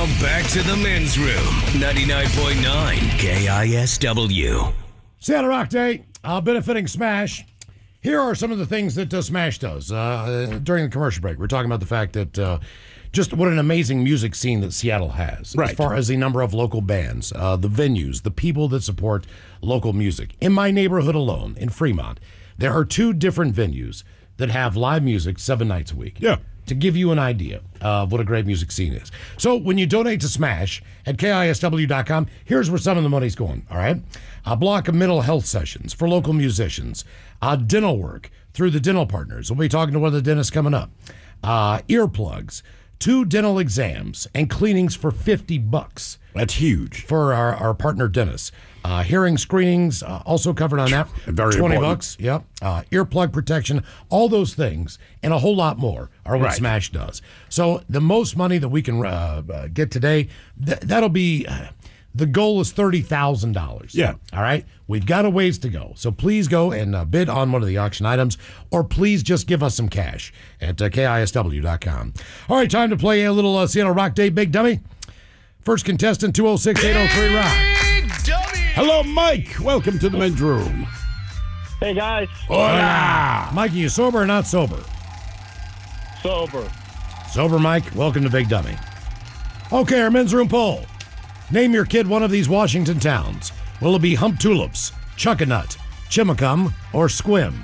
Now back to the men's room. 99.9 KISW. Seattle Rock Day, benefiting Smash. Here are some of the things that Smash does. During the commercial break, we're talking about the fact that just what an amazing music scene that Seattle has. Right. As far as the number of local bands, the venues, the people that support local music. In my neighborhood alone, in Fremont, there are 2 different venues that have live music 7 nights a week. Yeah. To give you an idea of what a great music scene is. So when you donate to Smash at KISW.com, here's where some of the money's going, all right? A block of mental health sessions for local musicians. Dental work through the dental partners. We'll be talking to one of the dentists coming up. Earplugs, 2 dental exams, and cleanings for $50. That's huge. For our partner dentists. Hearing screenings also covered on that. Very $20. important. Yep. Earplug protection. All those things and a whole lot more are what Right. Smash does. So the most money that we can get today, that'll be. The goal is $30,000. Yeah. All right. We've got a ways to go. So please go and bid on one of the auction items, or please just give us some cash at KISW.com. All right. Time to play a little Seattle Rock Day Big Dummy. First contestant, 206-803 Rock. Hello, Mike. Welcome to the men's room. Hey, guys. Hola. Mike, are you sober or not sober? Sober. Sober, Mike. Welcome to Big Dummy. Okay, our men's room poll. Name your kid one of these Washington towns. Will it be Hump Tulips, Chuckanut, Chimacum, or Squim?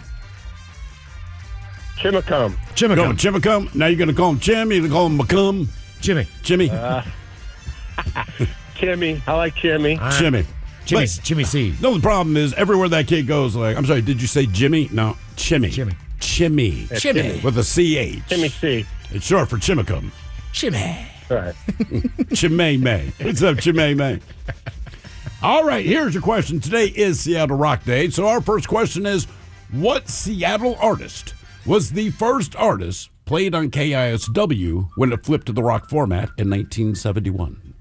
Chimacum. Go Chimacum. Chimacum. Now you're going to call him Chim. You're going to call him Macum. Jimmy. Jimmy. Chimmy. I like Chimmy. Jimmy. Jimmy, But- Jimmy C. No, the problem is everywhere that kid goes, like, I'm sorry, did you say Jimmy? No, Chimmy. Chimmy. Chimmy. Chimmy. With a CH. Chimmy C. It's short for Chimacum. All right. Chimay May. What's up, Chimay May? All right, here's your question. Today is Seattle Rock Day. So our first question is, what Seattle artist was the first artist played on KISW when it flipped to the rock format in 1971?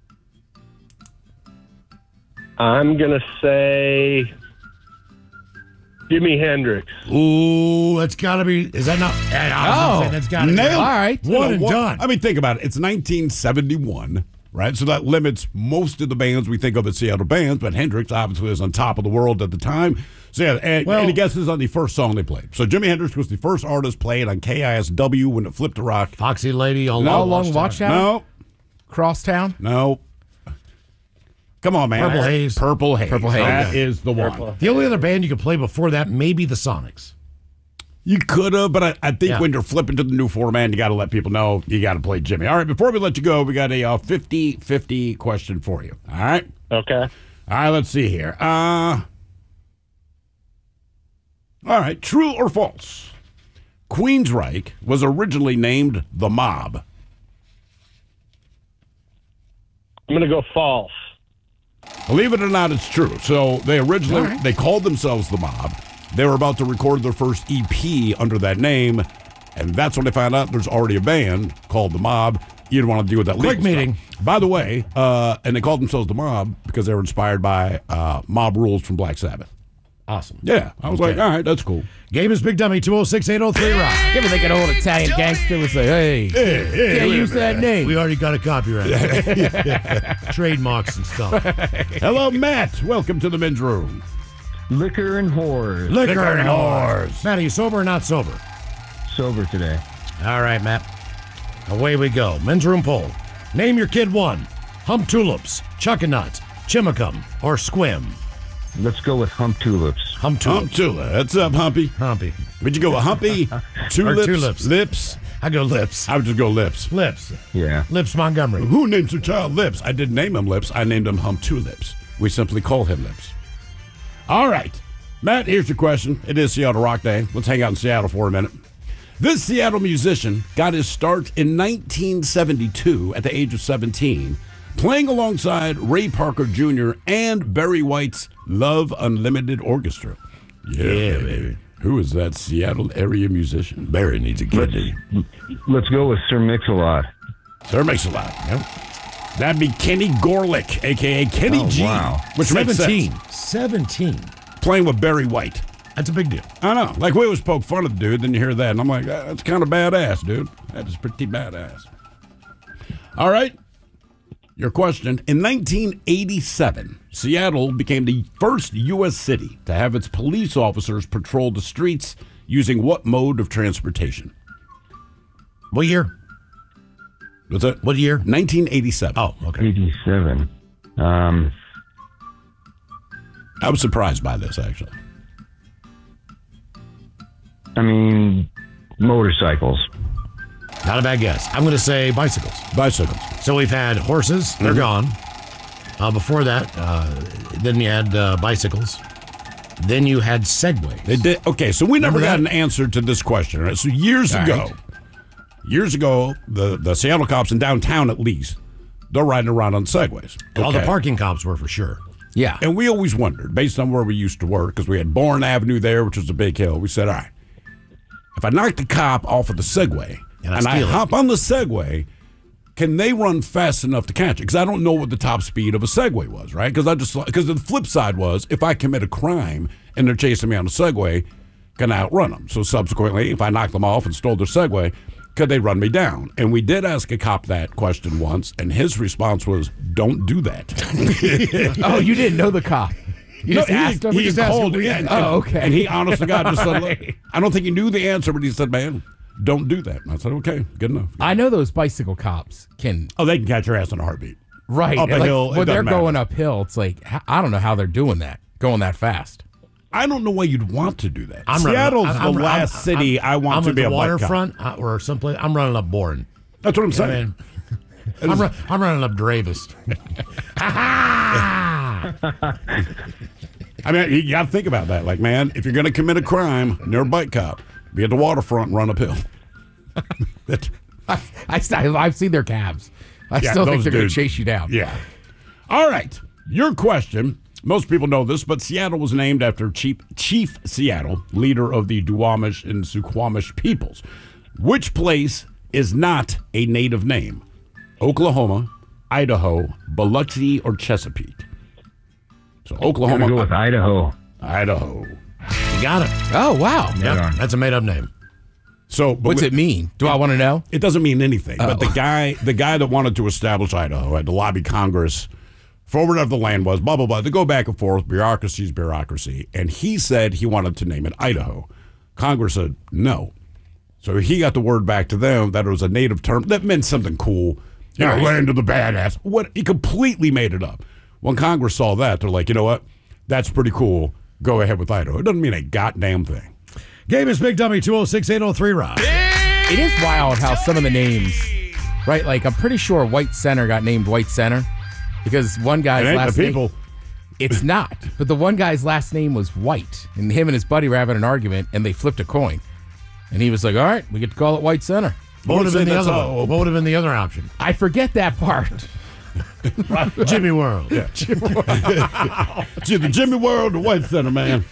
I'm going to say Jimi Hendrix. Ooh, that's got to be. Is that not? That's got to be. Nailed it. All right. One and done. I mean, think about it. It's 1971, right? So that limits most of the bands we think of as Seattle bands, but Hendrix obviously was on top of the world at the time. So yeah, and he guesses on the first song they played. So Jimi Hendrix was the first artist played on KISW when it flipped to rock. Foxy Lady, All No. Along Watchtower. No, Crosstown? no. Come on, man. Purple Haze. Purple Haze. Purple Haze. That is the one. Purple. The only other band you could play before that, maybe the Sonics. You could have, but I think Yeah. when you're flipping to the new format, you got to let people know you got to play Jimmy. All right, before we let you go, we got a 50-50 question for you. All right? Okay. All right, let's see here. All right, true or false? Queensryche was originally named The Mob. I'm going to go false. Believe it or not, it's true. So they originally they called themselves The Mob. They were about to record their first EP under that name, and that's when they found out there's already a band called The Mob. You don't want to deal with that Quick legal meeting. stuff. By the way, and they called themselves The Mob because they were inspired by Mob Rules from Black Sabbath. Awesome. Yeah, I was like, all right, that's cool. Game is Big Dummy, 206-803 Rock. You ever think an old Italian gangster would say, hey, can't use that name? We already got a copyright. Trademarks and stuff. Hello, Matt. Welcome to the men's room. Liquor and whores. Liquor and whores. Matt, are you sober or not sober? Sober today. All right, Matt. Away we go. Men's room poll. Name your kid one. Hump Tulips, Chuckanut, Chimacum, or Squim. Let's go with Hump Tulips. Hump Hump Tulips. Tula. What's up, Humpy? Humpy. Would you go with Humpy, Tulips, Tulips. Lips? I go Lips. I would just go Lips. Lips. Yeah. Lips Montgomery. Who names their child Lips? I didn't name him Lips. I named him Hump Tulips. We simply call him Lips. All right. Matt, here's your question. It is Seattle Rock Day. Let's hang out in Seattle for a minute. This Seattle musician got his start in 1972 at the age of 17, playing alongside Ray Parker Jr. and Barry White's Love Unlimited Orchestra. Yeah, baby. Who is that Seattle area musician? Barry needs a kidney. Let's go with Sir Mix-a-Lot. Sir Mix-a-Lot. Yep. That'd be Kenny Gorlick, a.k.a. Kenny G. Wow. Which makes 17. sense. 17. Playing with Barry White. That's a big deal. I know. Like, we always poke fun of the dude, then you hear that, and I'm like, that's kind of badass, dude. That is pretty badass. All right. Your question. In 1987, Seattle became the first U.S. city to have its police officers patrol the streets using what mode of transportation? What year? What's that? What year? 1987. Oh, okay. 87. I was surprised by this, actually. I mean, motorcycles. Not a bad guess. I'm going to say bicycles. Bicycles. So we've had horses. They're gone. Before that, then you had bicycles. Then you had Segways. They did. Okay, so we never Remember got that? an answer to this question. Right? So years ago, the Seattle cops in downtown, at least, they're riding around on Segways. All the Okay. parking cops were for sure. Yeah. And we always wondered, based on where we used to work, because we had Bourne Avenue there, which was a big hill. We said, all right, if I knock the cop off of the Segway And I and I steal it. hop on the Segway, can they run fast enough to catch it? Because I don't know what the top speed of a Segway was, right? Because the flip side was, if I commit a crime and they're chasing me on a Segway, can I outrun them? So subsequently, if I knocked them off and stole their Segway, could they run me down? And we did ask a cop that question once, and his response was, "Don't do that." Oh, you didn't know the cop. You just asked him. He just called it. Yeah. Oh, okay. And he, honest to God, just said, "Look, I don't think he knew the answer, but he said, man, don't do that." And I said, okay, good enough. I know those bicycle cops can. Oh, they can catch your ass in a heartbeat. Right. Up a like, hill, it when they're doesn't matter. going uphill, it's like, I don't know how they're doing that, going that fast. I don't know why you'd want to do that. I'm running- Seattle's I'm- the last city I want I'm to at be the a bike cop. waterfront or someplace. I'm running up Bourne. That's what I'm I saying. mean, I'm running up Dravis. I mean, you got to think about that. Like, man, if you're going to commit a crime, and you're a bike cop, be at the waterfront and run uphill. I've seen their cabs. I Yeah, still think those they're going dudes. to chase you down. Yeah. All right. Your question. Most people know this, but Seattle was named after Chief Seattle, leader of the Duwamish and Suquamish peoples. Which place is not a native name? Oklahoma, Idaho, Biloxi, or Chesapeake? So I'm Oklahoma, gonna go with Idaho. Idaho. You got it. Oh, wow. Yep, that's a made-up name. So, but What's it mean? Do I want to know? It doesn't mean anything. But Oh. the guy that wanted to establish Idaho had to lobby Congress for whatever the land was, blah, blah, blah. They go back and forth. Bureaucracy's bureaucracy. And he said he wanted to name it Idaho. Congress said no. So he got the word back to them that it was a native term that meant something cool. You know, Right. land of the badass. What? He completely made it up. When Congress saw that, they're like, you know what? That's pretty cool. Go ahead with Idaho. It doesn't mean a goddamn thing. Game is Big Dummy 206-803-ROCK. It is wild how some of the names, right? Like, I'm pretty sure White Center got named White Center because one guy's It ain't last the name. people. It's not. But the one guy's last name was White, and him and his buddy were having an argument, and they flipped a coin. And he was like, all right, we get to call it White Center. What would have been the That's other all. one? What would have been the other option? I forget that part. Jimmy World. Yeah. It's either Jimmy World or White Center, man.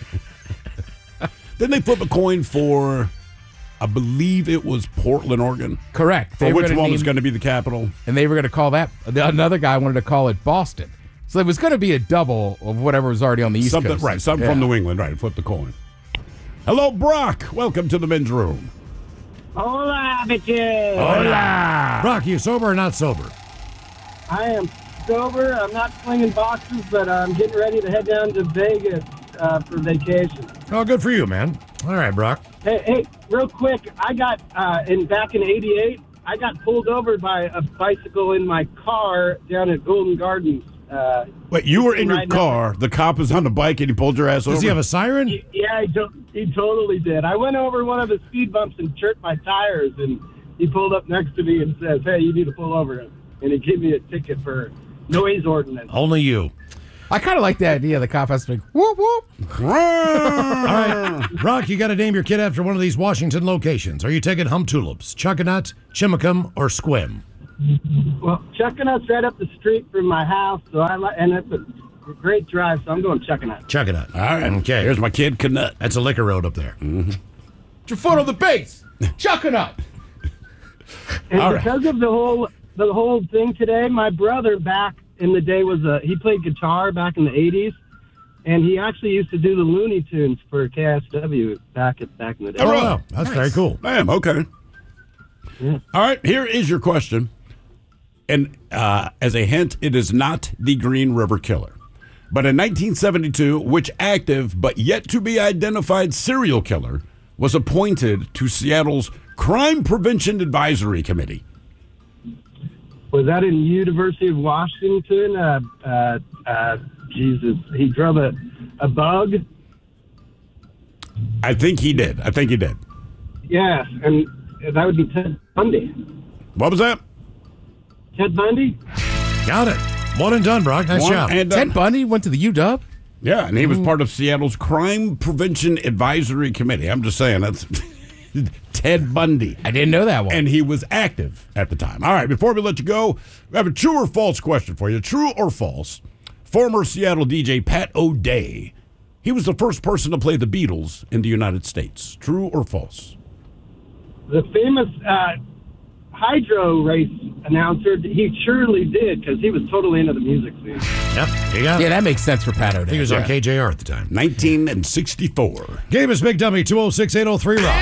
Then they flip a coin for, I believe it was Portland, Oregon. Correct. For They were which gonna one was name- going to be the capital? And they were going to call that. Another guy wanted to call it Boston. So it was going to be a double of whatever was already on the East Something Coast. right, something from New England, right? Flip the coin. Hello, Brock. Welcome to the men's room. Hola, bitches. Hola. Brock, you sober or not sober? I am sober. I'm not slinging boxes, but I'm getting ready to head down to Vegas for vacation. Oh, good for you, man. All right, Brock. Hey, real quick, I got back in '88. I got pulled over by a bicycle in my car down at Golden Gardens. Wait, you were in your Right now. car. The cop was on the bike and he pulled your ass over? Does he have a siren? Yeah, he totally did. I went over one of his speed bumps and chirped my tires, and he pulled up next to me and says, "Hey, you need to pull over." And he gave me a ticket for noise ordinance. Only you. I kind of like the idea the cop has to be whoop whoop. All right. Brock, you got to name your kid after one of these Washington locations. Are you taking Hum Tulips, Chuckanut, Chimacum, or Squim? Well, Chuckanut's right up the street from my house, and it's a great drive, so I'm going Chuckanut. Chuckanut. All right. Okay. Here's my kid, Canut. That's a liquor road up there. Put your foot on the base. Chucking up. And All right. because of the whole thing today, my brother back in the day he played guitar back in the '80s, and he actually used to do the Looney Tunes for KSW back in the day. All right. wow. That's very cool. Bam, okay. Yeah. All right, here is your question. And as a hint, it is not the Green River Killer. But in 1972, which active but yet to be identified serial killer was appointed to Seattle's Crime Prevention Advisory Committee? Was that in University of Washington? Jesus, he drove a bug. I think he did. Yes, and that would be Ted Bundy. What was that? Ted Bundy? Got it. One and done, Brock. Nice job. And, Ted Bundy went to the UW? yeah, and he was part of Seattle's Crime Prevention Advisory Committee. I'm just saying, that's Ted Bundy. I didn't know that one. And he was active at the time. All right, before we let you go, we have a true or false question for you. True or false? Former Seattle DJ Pat O'Day, he was the first person to play the Beatles in the United States. True or false? The famous hydro race announcer, he surely did, because he was totally into the music scene. Yep, you got it. Yeah, that makes sense for Pat O'Day. He was on KJR at the time. 1964. Game is Big Dummy 206-803 Rock.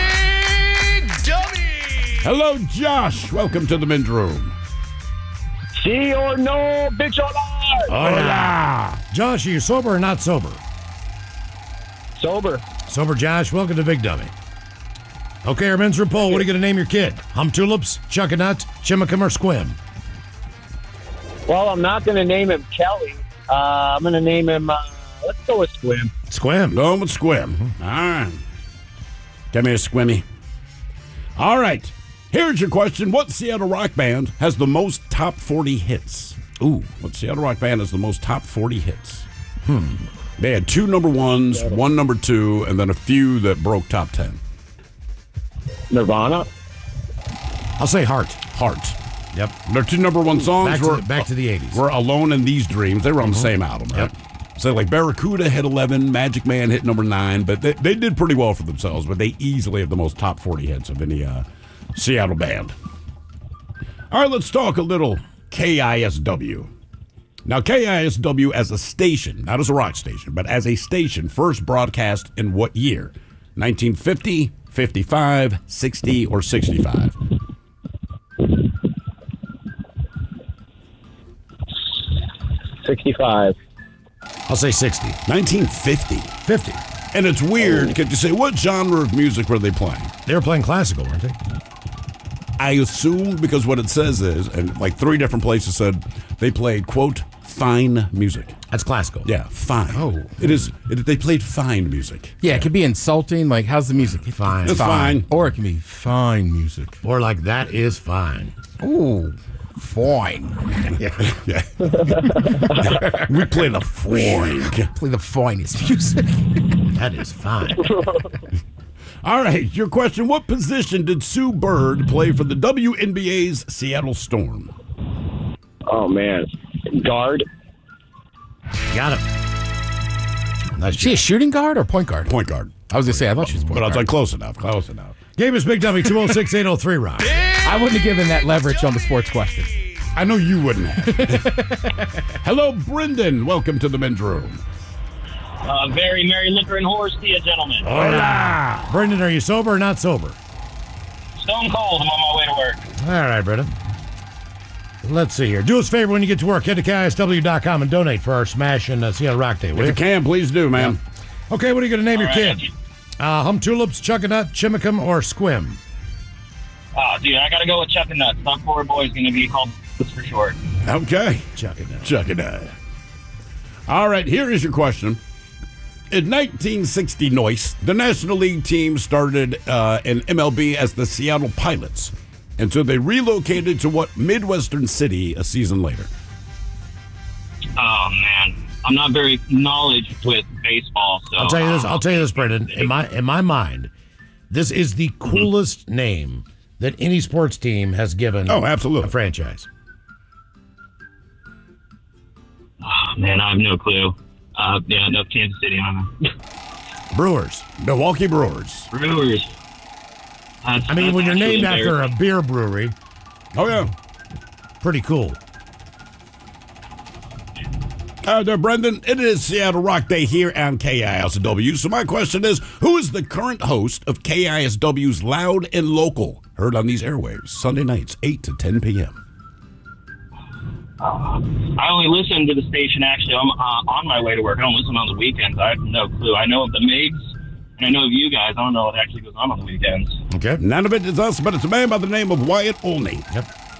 Hello, Josh. Welcome to the men's room. See or no, bitch or lie? Hola. Josh, are you sober or not sober? Sober. Sober Josh, welcome to Big Dummy. Okay, our men's room poll. What are you going to name your kid? Hum Tulips, Chuck a Nut, Chimicum, or Squim? Well, I'm not going to name him Kelly. I'm going to name him, let's go with Squim. Squim. Going with Squim. All right. Give me a Squimmy. All right. Here's your question. What Seattle rock band has the most top 40 hits? Ooh, what Seattle rock band has the most top 40 hits? They had 2 number ones, 1 number 2, and then a few that broke top 10. Nirvana. I'll say Heart. Heart. Yep. Their 2 number 1 songs Back to the 80s. were Alone in These Dreams. They were on the same album, right? Yep. So like Barracuda hit 11, Magic Man hit number 9, but they did pretty well for themselves, but they easily have the most top 40 hits of any Seattle band. All right, let's talk a little KISW. Now, KISW as a station, not as a rock station, but as a station, first broadcast in what year? 1950, 55, 60, or 65? $65. I'll say 60. 1950. 50. And it's weird because you say, what genre of music were they playing? They were playing classical, weren't they? I assume because what it says is, and like 3 different places said, they played, quote, fine music. That's classical. Yeah, fine. Oh. They played fine music. Yeah, it could be insulting. Like, how's the music? Fine. It's fine. Or it can be fine music. Or like, that is fine. Ooh, fine. Yeah. We play the fine. Play the finest music. That is fine. All right, your question. What position did Sue Bird play for the WNBA's Seattle Storm? Oh, man. Guard. Got it. Nice Is she a shooting guard or point guard? Point guard. I was going to say, I thought she was point But I was guard. like, close enough, close enough. Game is Big Dummy 206-803 Rock. I wouldn't have given that leverage on the sports question. I know you wouldn't have. Hello, Brendan. Welcome to the men's room. Very merry liquor and horse to you, gentlemen. Hola. Brendan, are you sober or not sober? Stone cold. I'm on my way to work. All right, Brendan. Let's see here. Do us a favor when you get to work. Head to KISW.com and donate for our Smash and Seattle Rock Day. If you can, please do, man. Okay, what are you going to name your All kid? right. Hum Tulips, Chuck a Nut, Chimicum, or Squim? Oh, dude, I got to go with Chuck and Nuts. Not Poor Boy's going to be called this for short. Okay. Chuck a Nut. Chuck it out. All right, here is your question. In 1960, the National League team started in MLB as the Seattle Pilots. And so they relocated to what Midwestern city a season later? Oh, man. I'm not very knowledgeable with baseball, so... I'll tell you this, Brendan. In my mind, this is the coolest name that any sports team has given absolutely. a franchise. Oh, man, I have no clue. Yeah, no, Kansas City. I don't know. Brewers. Milwaukee Brewers. Brewers. I mean, when you're named after a beer brewery, Oh, yeah. pretty cool. There, Brendan. It is Seattle Rock Day here on KISW. So my question is, who is the current host of KISW's Loud and Local? Heard on these airwaves, Sunday nights, 8 to 10 p.m. I only listen to the station, actually. I'm on my way to work. I don't listen on the weekends. I have no clue. I know of the Migs, and I know of you guys. I don't know what actually goes on the weekends. Okay. None of it is us, but it's a man by the name of Wyatt Olney. Yep.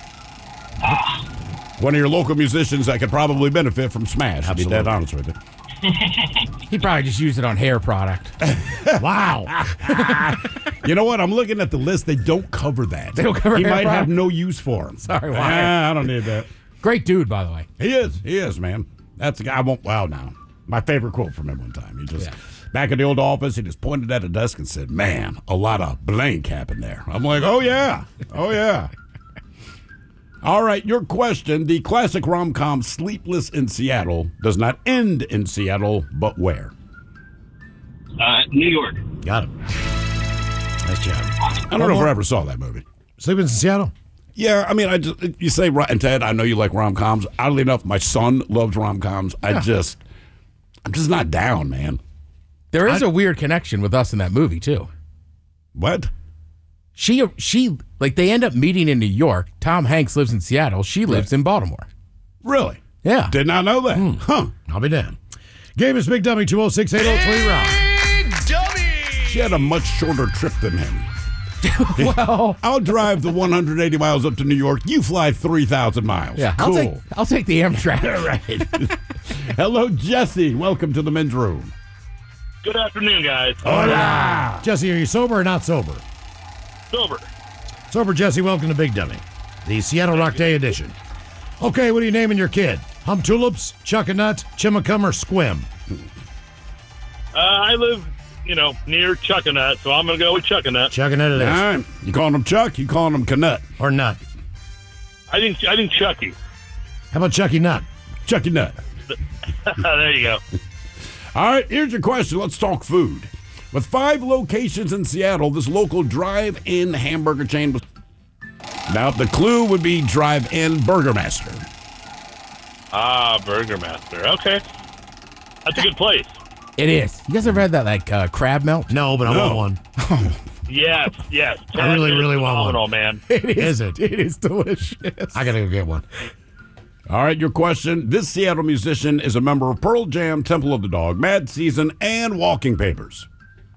One of your local musicians that could probably benefit from Smash. Absolutely. To be dead honest with you. He probably just used it on hair product. Wow. You know what? I'm looking at the list. They don't cover that. They don't cover He hair might have product? no use for him. Sorry, Wyatt. I don't need that. Great dude, by the way. He is, man. That's the guy I won't wow now. My favorite quote from him one time. He just, back at the old office, he just pointed at a desk and said, man, a lot of blank happened there. I'm like, oh, yeah. Oh, yeah. All right, your question. The classic rom-com Sleepless in Seattle does not end in Seattle, but where? New York. Got it. Nice job. I don't know if I ever saw that movie. Sleeping in Seattle? Yeah, I mean, you say, and Ted, I know you like rom-coms. Oddly enough, my son loves rom-coms. I'm just not down, man. There is a weird connection with us in that movie, too. What? She, like, they end up meeting in New York. Tom Hanks lives in Seattle. She lives in Baltimore. Really? Yeah. Did not know that. Huh. I'll be damned. Game is Big Dummy 206-803 round. Big Dummy. She had a much shorter trip than him. Well, I'll drive the 180 miles up to New York. You fly 3,000 miles. yeah. Cool. I'll take the Amtrak. Right. Hello, Jesse. Welcome to the men's room. Good afternoon, guys. Hola. Jesse, are you sober or not sober? Sober. Sober, Jesse, welcome to Big Dummy, the Seattle Rock Day edition. Okay, what are you naming your kid? Hum Tulips, Chuck a Nut, Chimicum, or Squim? I live, near Chuckanut, so I'm going to go with Chuckanut. Chuck a Nut it All is. right. You calling him Chuck? You calling him Canut? Or Nut. I think Chucky. How about Chucky Nut? Chucky Nut. There you go. All right, here's your question. Let's talk food. With 5 locations in Seattle, this local drive-in hamburger chain was... Now, the clue would be drive-in Burgermaster. Burgermaster. Okay. That's a good place. It is. You guys ever had that, crab melt? No, but I want one. Yes. I really, really want one. Phenomenal, man. Is it? It is delicious. I gotta go get one. All right, your question. This Seattle musician is a member of Pearl Jam, Temple of the Dog, Mad Season, and Walking Papers.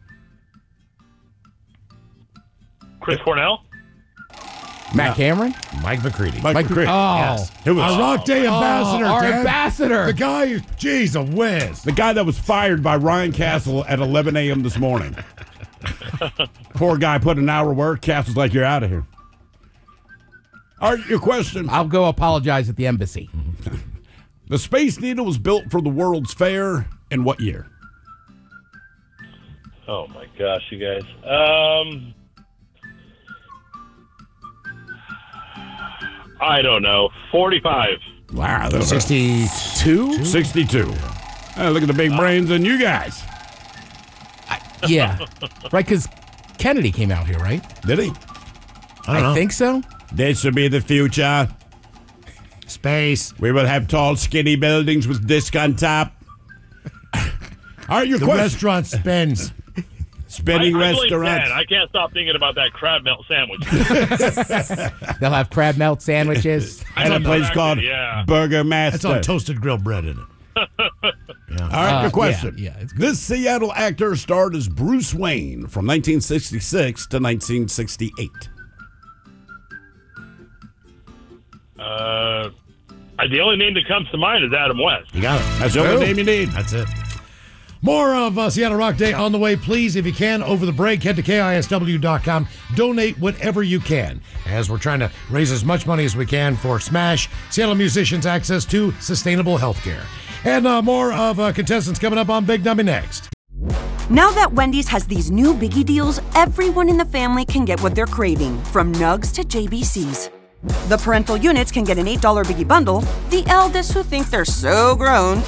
Chris Cornell? Matt Cameron? Mike McCready. Mike McCready. Oh. Yes. It was Our Rock Day ambassador, our Dad. ambassador. The guy, geez, a whiz. the guy that was fired by Ryan Castle at 11 a.m. this morning. Poor guy put an hour of work. Castle's like, you're out of here. All right, your question. I'll go apologize at the embassy. The Space Needle was built for the World's Fair in what year? Oh, my gosh, you guys. I don't know. 45. Wow, that's 62? 62. Look at the big brains in you guys. Yeah. Right, because Kennedy came out here, right? Did he? I think so. This will be the future. Space. We will have tall, skinny buildings with disc on top. All right, your The question. restaurant spins. Spinning I blink restaurants. that. I can't stop thinking about that crab melt sandwich. They'll have crab melt sandwiches. And a place called Yeah. Burger Master. That's on toasted grilled bread in it. All right, your question. yeah, it's good. This Seattle actor starred as Bruce Wayne from 1966 to 1968. The only name that comes to mind is Adam West. You got it. That's the only name you need. That's it. More of Seattle Rock Day on the way. Please, if you can, over the break, head to KISW.com. Donate whatever you can, as we're trying to raise as much money as we can for SMASH, Seattle musicians' access to sustainable health care. And more of contestants coming up on Big Dummy next. Now that Wendy's has these new Biggie deals, everyone in the family can get what they're craving, from Nugs to JBCs. The parental units can get an $8 Biggie bundle. The eldest who think they're so grown